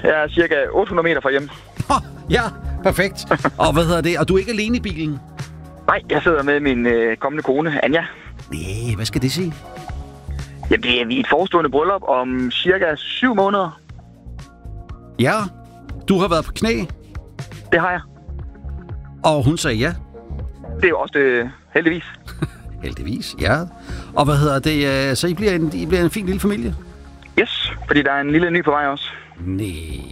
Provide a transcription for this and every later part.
Jeg er cirka 800 meter fra hjem. Ja, perfekt. Og hvad hedder det? Og du er ikke alene i bilen? Nej, jeg sidder med min kommende kone, Anja. Nej, hvad skal det sige? Jamen, det er vi et forestående bryllup om cirka 7 måneder. Ja, du har været på knæ, Det har jeg. og hun sagde ja. Det er jo også det, heldigvis. Heldigvis, ja. Og hvad hedder det? Så I bliver en fin lille familie? Yes, fordi der er en lille ny på vej også. Nej.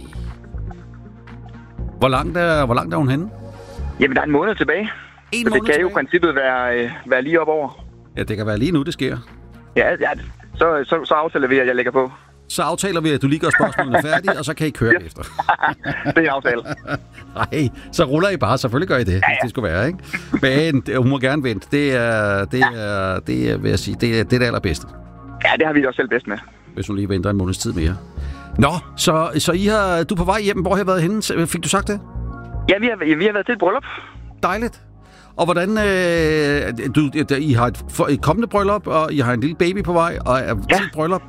Hvor langt er hun henne? Jamen, der er en måned tilbage. En Så måned det kan jo i tilbage? princippet være lige op over. Ja, det kan være lige nu, det sker. Ja, så aftaler vi, at jeg lægger på. Så aftaler vi, at du lige gør spørgsmålene færdige, og så kan I køre efter. Det er en aftale. Nej, så ruller I bare. Selvfølgelig gør I det, hvis det skulle være, ikke? Men hun må gerne vente. Det er, vil jeg sige, det er det allerbedste. Ja, det har vi også selv bedst med. Hvis hun lige venter en måneds tid mere. Nå, så du er på vej hjem. Hvor har I været henne? Fik du sagt det? Ja, vi har været til et bryllup. Dejligt. Og hvordan... I har et kommende bryllup, og I har en lille baby på vej, og er til et bryllup.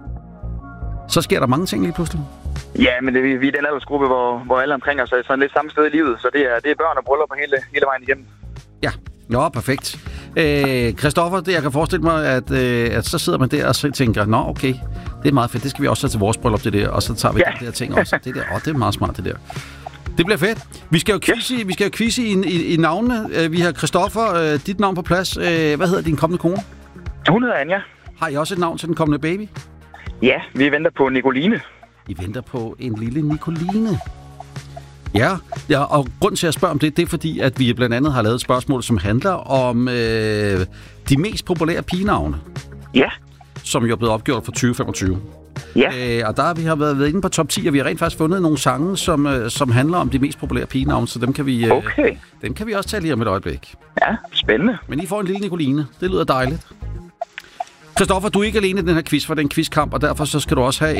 Så sker der mange ting lige pludselig. Ja, men vi er den aldersgruppe, hvor alle omkring os er sådan lidt samme sted i livet. Så det er børn og bryllup hele vejen igennem. Ja, nå, perfekt. Christoffer, jeg kan forestille mig, at så sidder man der og så tænker, nå, okay, det er meget fedt, det skal vi også have til vores bryllup, det der, og så tager vi de der ting også. Det er meget smart, det der. Det bliver fedt. Vi skal jo quizze i navnene. Vi har Christoffer, dit navn på plads. Hvad hedder din kommende kone? Hun hedder Anja. Har I også et navn til den kommende baby? Ja, vi venter på Nicoline. I venter på en lille Nicoline. Ja, og grund til at spørge om det er fordi, at vi blandt andet har lavet et spørgsmål, som handler om de mest populære pigenavne. Ja. Som jo er blevet opgjort for 2025. Ja. Og der vi har været inde på top 10, og vi har rent faktisk fundet nogle sange, som handler om de mest populære pigenavne, så dem kan vi også tage lige om et øjeblik. Ja, spændende. Men I får en lille Nicoline. Det lyder dejligt. Christoffer, du er ikke alene i den her quiz, for det er en quizkamp, og derfor så skal du også have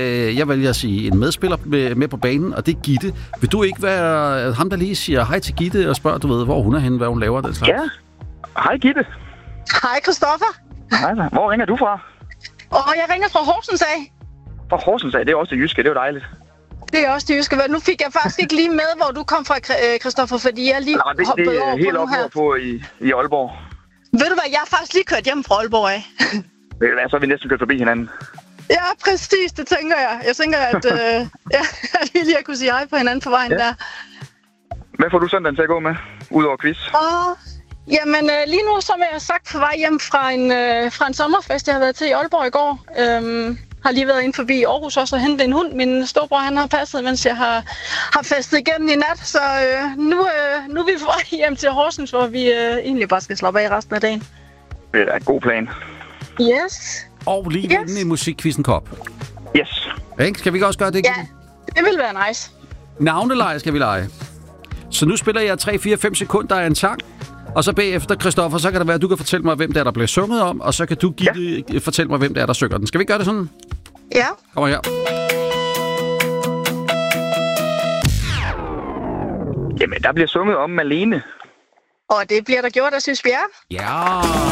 en medspiller med på banen, og det er Gitte. Vil du ikke være ham, der lige siger hej til Gitte og spørger, du ved, hvor hun er henne, hvad hun laver den slags? Ja. Hej Gitte. Hej Christoffer. Hej. Hvor ringer du fra? Jeg ringer fra Horsens af. Fra Horsens af, det er også det jyske, det er jo dejligt. Det er også det jyske. Nu fik jeg faktisk ikke lige med, hvor du kom fra, Christoffer, fordi jeg lige hoppede over på helt nu her. på i Aalborg. Ved du hvad, jeg har faktisk lige kørt hjem fra Aalborg af. Ved du hvad, så er vi næsten kørt forbi hinanden. Ja, præcis, det tænker jeg. Jeg tænker, at at vi lige kunne sige hej på hinanden på vejen der. Hvad får du søndagen til at gå med, udover quiz? Jamen, lige nu, som jeg har sagt, på vej hjem fra en sommerfest, jeg har været til i Aalborg i går. Har lige været inde forbi Aarhus også og hentet en hund. Min storebror, han har passet, mens jeg har festet igennem i nat. Så nu er vi på vej hjem til Horsens, hvor vi egentlig bare skal slappe af resten af dagen. Det er en god plan. Yes. Og lige inde i musikquizzen kop. Yes. Ikke? Skal vi ikke også gøre det? Ja, det vil være nice. Navneleje skal vi lege. Så nu spiller jeg 3-4-5 sekunder af en sang. Og så bagefter, Christoffer, så kan det være, at du kan fortælle mig, hvem der bliver sunget om. Og så kan du fortælle mig, hvem der synger den. Skal vi ikke gøre det sådan? Ja. Kom her. Jamen, der bliver sunget om Malene. Og det bliver der gjort, der synes vi er. Ja.